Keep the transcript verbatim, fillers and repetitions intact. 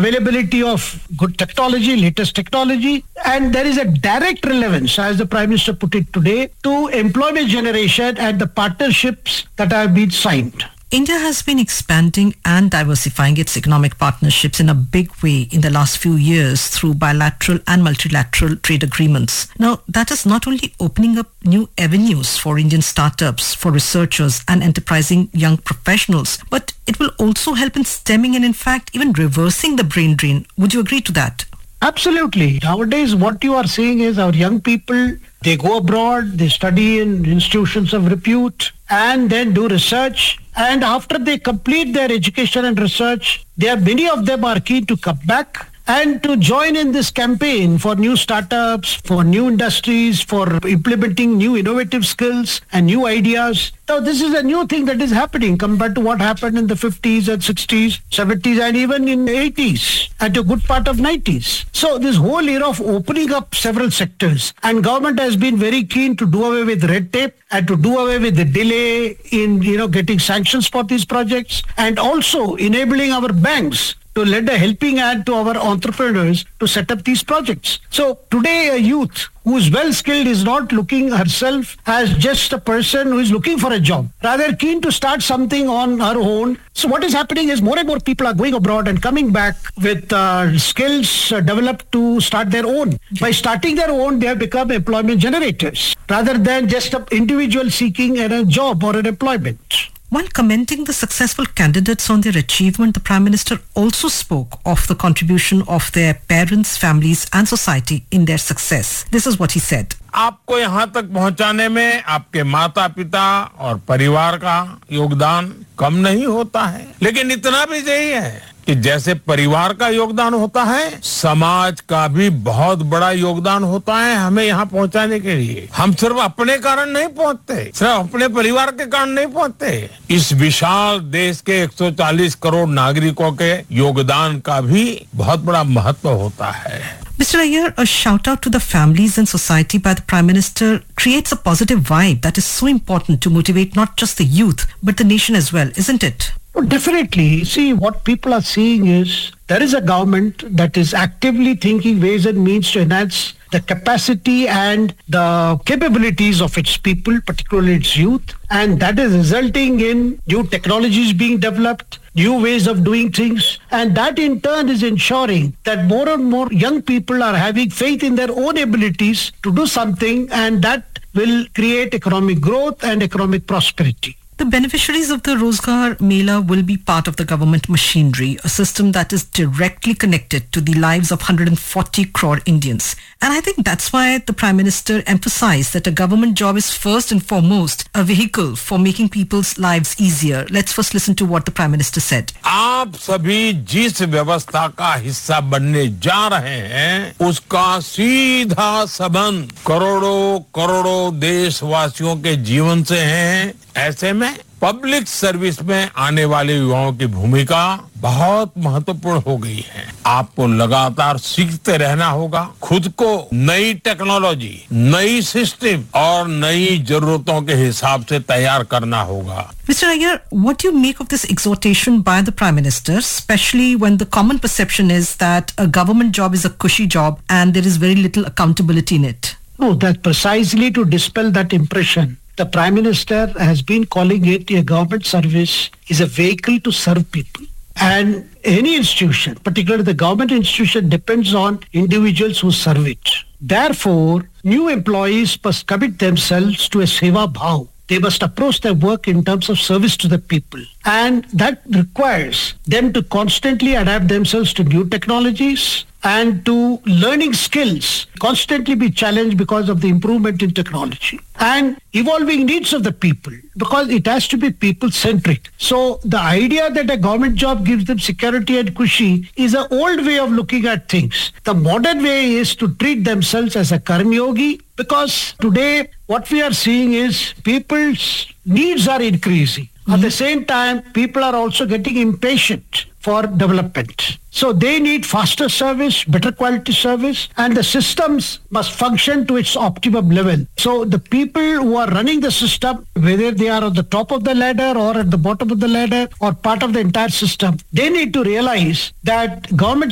availability of good technology, latest technology, and there is a direct relevance, as the Prime Minister put it today, to employment generation and the partnerships that have been signed. India has been expanding and diversifying its economic partnerships in a big way in the last few years through bilateral and multilateral trade agreements. Now, that is not only opening up new avenues for Indian startups, for researchers and enterprising young professionals, but it will also help in stemming and, in fact, even reversing the brain drain. Would you agree to that? Absolutely. Nowadays, what you are seeing is our young people, they go abroad, they study in institutions of repute, and then do research. And after they complete their education and research, there many of them are keen to come back and to join in this campaign for new startups, for new industries, for implementing new innovative skills and new ideas. Now, this is a new thing that is happening compared to what happened in the fifties and sixties, seventies, and even in the eighties, and a good part of nineties. So this whole era of opening up several sectors, and government has been very keen to do away with red tape and to do away with the delay in, you know, getting sanctions for these projects, and also enabling our banks to lend a helping hand to our entrepreneurs to set up these projects. So today a youth who is well skilled is not looking herself as just a person who is looking for a job, rather keen to start something on her own. So what is happening is more and more people are going abroad and coming back with uh, skills uh, developed to start their own. By starting their own, they have become employment generators rather than just an individual seeking a job or an employment. While commending the successful candidates on their achievement, the Prime Minister also spoke of the contribution of their parents, families and society in their success. This is what he said. आपको यहाँ तक पहुँचाने में आपके माता पिता और परिवार का योगदान कम नहीं होता है, लेकिन इतना भी सही है कि जैसे परिवार का योगदान होता है, समाज का भी बहुत बड़ा योगदान होता है हमें यहाँ पहुँचाने के लिए। हम सिर्फ अपने कारण नहीं पहुँचते, सिर्फ अपने परिवार के कारण नहीं पहुँचते, इस विशाल देश के एक सौ चालीस करोड़ नागरिकों के योगदान का भी बहुत बड़ा महत्व होता है। Mister Iyer, a shout out to the families and society by the Prime Minister creates a positive vibe that is so important to motivate not just the youth, but the nation as well, isn't it? Oh, definitely. See, what people are seeing is there is a government that is actively thinking ways and means to enhance the capacity and the capabilities of its people, particularly its youth. And that is resulting in new technologies being developed, new ways of doing things. And that in turn is ensuring that more and more young people are having faith in their own abilities to do something, and that will create economic growth and economic prosperity. The beneficiaries of the Rozgar Mela will be part of the government machinery, a system that is directly connected to the lives of one hundred forty crore Indians. And I think that's why the Prime Minister emphasized that a government job is first and foremost a vehicle for making people's lives easier. Let's first listen to what the Prime Minister said. आप सभी जिस व्यवस्था का हिस्सा बनने जा रहे हैं, उसका सीधा संबंध करोड़ों करोड़ों देशवासियों के जीवन से है। ऐसे में पब्लिक सर्विस में आने वाले युवाओं की भूमिका बहुत महत्वपूर्ण हो गई है। आपको लगातार सीखते रहना होगा, खुद को नई टेक्नोलॉजी, नई सिस्टम और नई जरूरतों के हिसाब से तैयार करना होगा। Mister Iyer, what do you make of this exhortation by the Prime Minister, especially when the common perception is that a government job is a cushy job and there is very little accountability in it? No, that precisely to dispel that impression. The Prime Minister has been calling it a government service is a vehicle to serve people. And any institution, particularly the government institution, depends on individuals who serve it. Therefore, new employees must commit themselves to a seva bhav. They must approach their work in terms of service to the people. And that requires them to constantly adapt themselves to new technologies and to learning skills, constantly be challenged because of the improvement in technology and evolving needs of the people, because it has to be people-centric. So the idea that a government job gives them security and cushy is an old way of looking at things. The modern way is to treat themselves as a karmyogi, because today what we are seeing is people's needs are increasing. Mm-hmm. At the same time, people are also getting impatient for development. So they need faster service, better quality service, and the systems must function to its optimum level. So the people who are running the system, whether they are on the top of the ladder or at the bottom of the ladder or part of the entire system, they need to realize that government